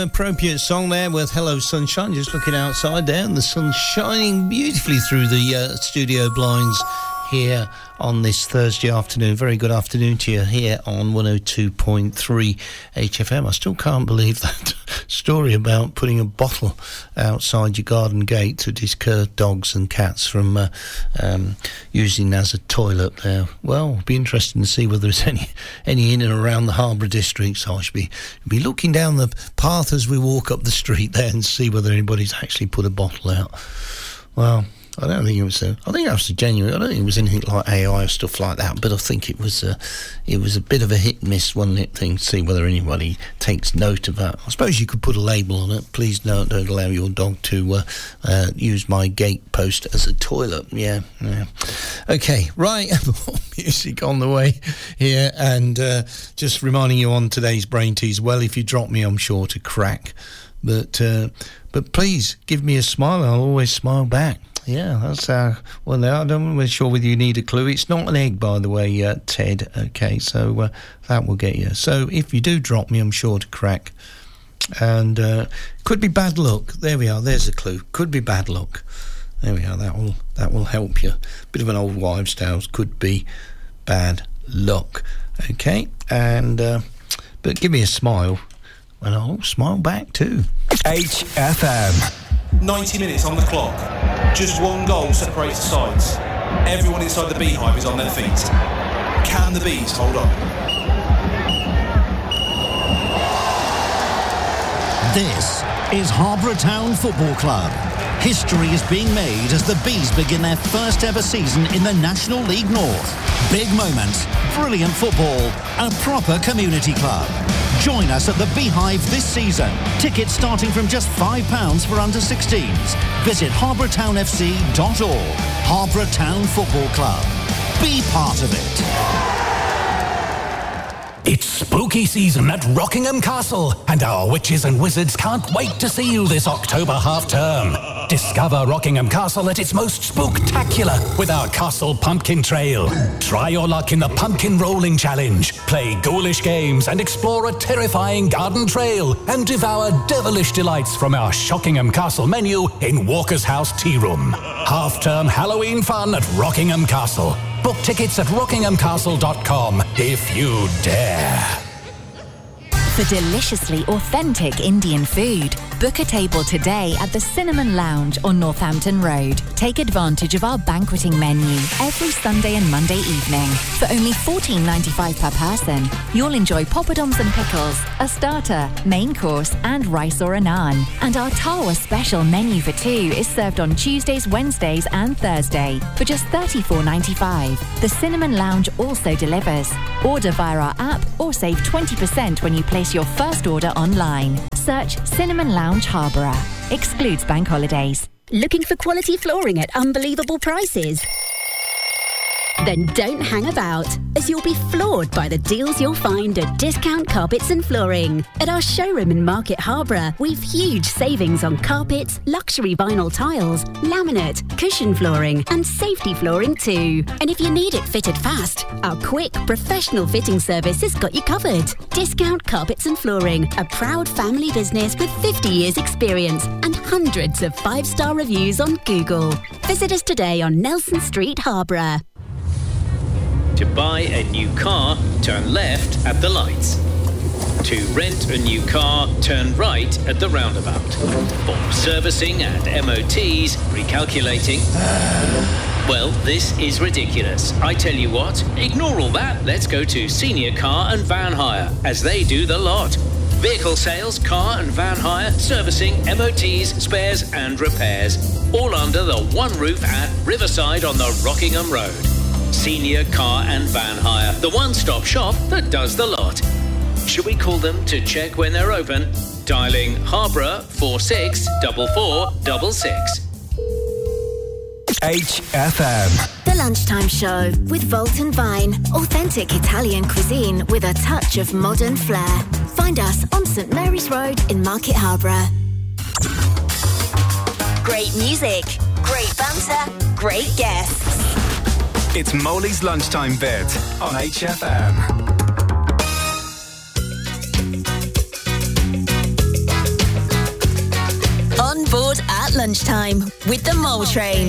Appropriate song there with Hello Sunshine. Just looking outside there and the sun's shining beautifully through the studio blinds here on this Thursday afternoon. Very good afternoon to you here on 102.3 HFM. I still can't believe that story about putting a bottle outside your garden gate to deter dogs and cats from using as a toilet there. Well, it'll be interesting to see whether there's any in and around the Harborough district. So I should be looking down the path as we walk up the street there and see whether anybody's actually put a bottle out. Well, I don't think it was. I think that was genuine. I don't think it was anything like AI or stuff like that. But I think it was a bit of a hit and miss, wasn't it? Thing to see whether anybody takes note of that. I suppose you could put a label on it. Please don't allow your dog to use my gate post as a toilet. Yeah. Okay, right. Music on the way here, and just reminding you on today's Brain Tease. Well, if you drop me, I'm sure to crack. But please give me a smile. I'll always smile back. Yeah, that's well, I'm not sure whether you need a clue. It's not an egg, by the way, Ted. Okay, so that will get you. So if you do drop me, I'm sure to crack. And could be bad luck. There we are. There's a clue. Could be bad luck. There we are. That will help you. Bit of an old wives' tale. Could be bad luck. Okay, and but give me a smile, and I'll smile back too. HFM. 90 minutes on the clock. Just one goal separates the sides. Everyone inside the beehive is on their feet. Can the bees hold on? This is Harborough Town Football Club. History is being made as the Bees begin their first ever season in the National League North. Big moments, brilliant football, and a proper community club. Join us at the Beehive this season. Tickets starting from just £5 for under 16s. Visit harbourtownfc.org. Harborough Town Football Club. Be part of it. It's spooky season at Rockingham Castle, and our witches and wizards can't wait to see you this October half-term. Discover Rockingham Castle at its most spooktacular with our Castle Pumpkin Trail. Try your luck in the Pumpkin Rolling Challenge, play ghoulish games and explore a terrifying garden trail, and devour devilish delights from our Shockingham Castle menu in Walker's House Tea Room. Half-term Halloween fun at Rockingham Castle. Book tickets at rockinghamcastle.com if you dare. For deliciously authentic Indian food, book a table today at the Cinnamon Lounge on Northampton Road. Take advantage of our banqueting menu every Sunday and Monday evening. For only $14.95 per person, you'll enjoy poppadoms and pickles, a starter, main course and rice or a naan. And our Tawa special menu for two is served on Tuesdays, Wednesdays and Thursday for just $34.95. The Cinnamon Lounge also delivers. Order via our app or save 20% when you place your first order online. Search Cinnamon Lounge Harborough. Excludes bank holidays. Looking for quality flooring at unbelievable prices? Then don't hang about, as you'll be floored by the deals you'll find at Discount Carpets and Flooring. At our showroom in Market Harborough, we've huge savings on carpets, luxury vinyl tiles, laminate, cushion flooring and safety flooring too. And if you need it fitted fast, our quick, professional fitting service has got you covered. Discount Carpets and Flooring, a proud family business with 50 years experience and hundreds of 5-star reviews on Google. Visit us today on Nelson Street, Harborough. To buy a new car, turn left at the lights. To rent a new car, turn right at the roundabout. For servicing and MOTs, recalculating. Well, this is ridiculous. I tell you what, ignore all that. Let's go to Senior Car and Van Hire, as they do the lot. Vehicle sales, car and van hire, servicing, MOTs, spares and repairs. All under the one roof at Riverside on the Rockingham Road. Senior Car and Van Hire, the one-stop shop that does the lot. Should we call them to check when they're open? Dialing Harborough 464466. HFM. The Lunchtime Show with Volt and Vine. Authentic Italian cuisine with a touch of modern flair. Find us on St Mary's Road in Market Harborough. Great music, great banter, great guests. It's Molly's Lunchtime Bit on HFM. Lunchtime with the Mole Train.